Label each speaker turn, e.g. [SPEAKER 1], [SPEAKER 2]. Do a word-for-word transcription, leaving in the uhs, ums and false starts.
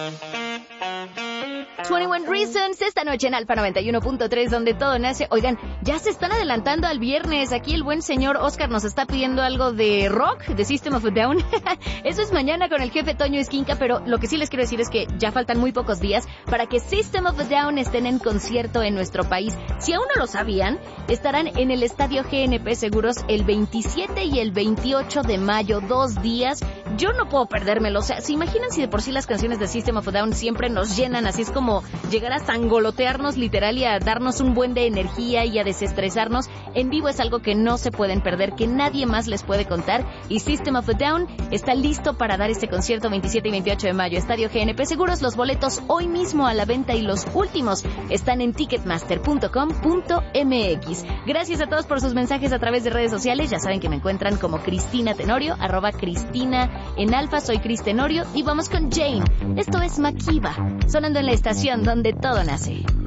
[SPEAKER 1] veintiuno Reasons esta noche en Alfa noventa y uno punto tres, donde todo nace. Oigan, ya se están adelantando al viernes. Aquí el buen señor Oscar nos está pidiendo algo de rock, de System of a Down. Eso es mañana con el jefe Toño Esquinca, pero lo que sí les quiero decir es que ya faltan muy pocos días para que System of a Down estén en concierto en nuestro país. Si aún no lo sabían, estarán en el Estadio G N P Seguros el veintisiete y el veintiocho de mayo, dos días. Yo no puedo perdérmelo. O sea, ¿se imaginan si de por sí las canciones de System of a Down siempre nos llenan? Así es como llegar a sangolotearnos literal y a darnos un buen de energía y a desestresarnos. En vivo es algo que no se pueden perder, que nadie más les puede contar. Y System of a Down está listo para dar este concierto veintisiete y veintiocho de mayo. Estadio G N P Seguros. Los boletos hoy mismo a la venta y los últimos están en ticketmaster punto com punto m x. Gracias a todos por sus mensajes a través de redes sociales. Ya saben que me encuentran como Cristina Tenorio, arroba Cristina en Alfa. Soy Cris Tenorio y vamos con Jane. Esto es Makiba, sonando en la estación donde todo nace.